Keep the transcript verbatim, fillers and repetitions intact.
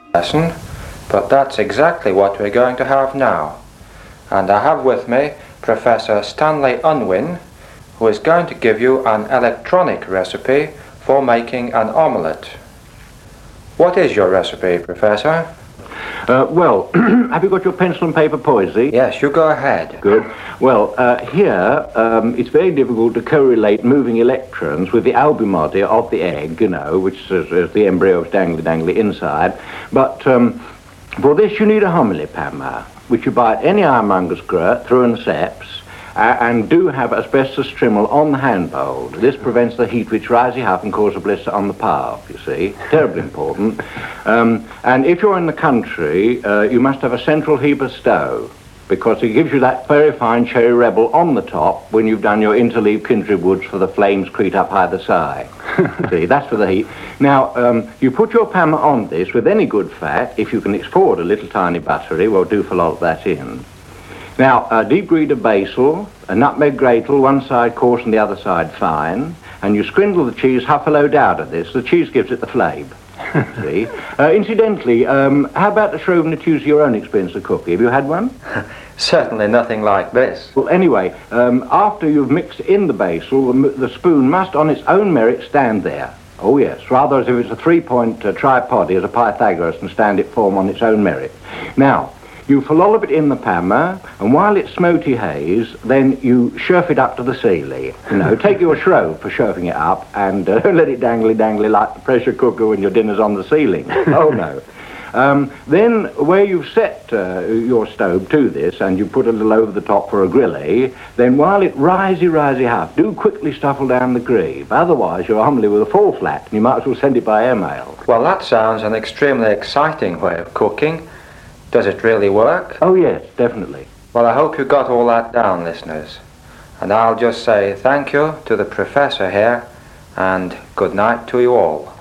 lesson, but that's exactly what we're going to have now. And I have with me Professor Stanley Unwin, who is going to give you an electronic recipe for making an omelette. What is your recipe, Professor? Uh, well, have you got your pencil and paper poised? Yes, you go ahead. Good. Well, uh, here um, it's very difficult to correlate moving electrons with the albumody of the egg, you know, which is, is the embryo is dangly-dangly inside. But um, for this you need a homily hammer, which you buy at any ironmonger's grit through and seps, uh, and do have asbestos trimmel on the hand bowl. This prevents the heat which rises up and causes a blister on the palm, you see. Terribly important. Um, and if you're in the country, uh, you must have a central heaper stove, because it gives you that very fine cherry rebel on the top when you've done your interleave kindred woods for the flames creep up either side. See, that's for the heat. Now, um, you put your pan on this with any good fat. If you can export a little tiny buttery, well, do fill that in. Now, a deep green of basil, a nutmeg gratel, one side coarse and the other side fine, and you scrindle the cheese half a load out of this. The cheese gives it the flavour. See? Uh, incidentally, um, how about the shrove and choose your own experience of cooking? Have you had one? Certainly nothing like this. Well, anyway, um, after you've mixed in the basil, the, the spoon must on its own merit stand there. Oh, yes, rather as if it's a three-point uh, tripod as a Pythagoras and stand it form on its own merit. Now, you flollop it in the panma, and while it's smoky haze, then you sherf it up to the ceiling. You know, take your shrove for sherfing it up, and uh, don't let it dangly-dangly like the pressure cooker when your dinner's on the ceiling. Oh, no. Um, then, where you've set uh, your stove to this, and you put a little over the top for a grilly, then while it risey, risey up, do quickly stuffle down the greave. Otherwise, your homily will fall flat, and you might as well send it by airmail. Well, that sounds an extremely exciting way of cooking. Does it really work? Oh, yes, definitely. Well, I hope you got all that down, listeners. And I'll just say thank you to the professor here, and good night to you all.